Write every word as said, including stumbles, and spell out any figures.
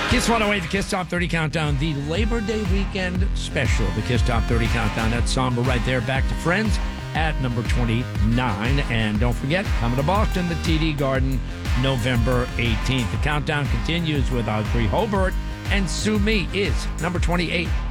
Kiss one oh eight, the Kiss Top thirty Countdown, the Labor Day weekend special, the Kiss Top thirty Countdown. That somber right there, back to Friends at number twenty-nine. And don't forget, coming to Boston, the T D Garden, November eighteenth. The countdown continues with Audrey Hobart, and Sue Me is number twenty-eight.